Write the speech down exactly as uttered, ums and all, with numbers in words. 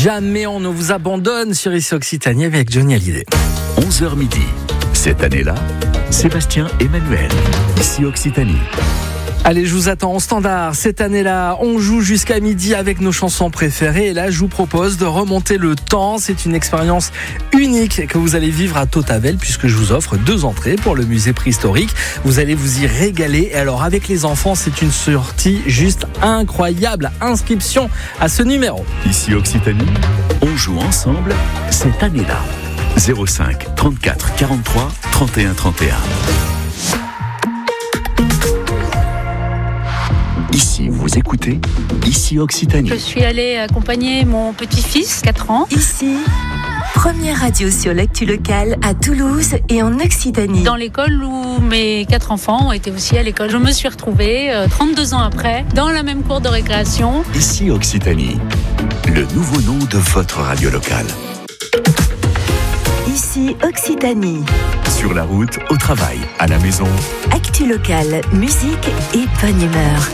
Jamais on ne vous abandonne sur Ici Occitanie avec Johnny Hallyday. onze heures midi. Cette année-là, Sébastien Emmanuel, Ici Occitanie. Allez, je vous attends en standard. Cette année-là, on joue jusqu'à midi avec nos chansons préférées. Et là, je vous propose de remonter le temps. C'est une expérience unique que vous allez vivre à Tautavel puisque je vous offre deux entrées pour le musée préhistorique. Vous allez vous y régaler. Et alors, avec les enfants, c'est une sortie juste incroyable. Inscription à ce numéro. Ici Occitanie, on joue ensemble cette année-là. zéro cinq trente-quatre quarante-trois trente et un trente et un. Ici, vous écoutez Ici Occitanie. Je suis allée accompagner mon petit-fils, quatre ans. Ici, première radio sur l'actu locale à Toulouse et en Occitanie. Dans l'école où mes quatre enfants ont été aussi à l'école. Je me suis retrouvée, euh, trente-deux ans après, dans la même cour de récréation. Ici Occitanie, le nouveau nom de votre radio locale. Ici Occitanie. Sur la route, au travail, à la maison. Actu locale, musique et bonne humeur.